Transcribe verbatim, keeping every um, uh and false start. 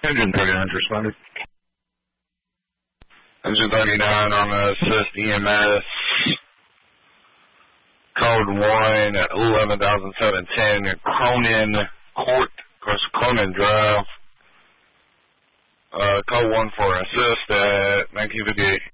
Engine thirty-nine responded. Engine thirty-nine on the assist E M S. Code one, eleven thousand seven ten, Cronin Court, across Cronin Drive. Uh, code one for assist at nineteen fifty-eight.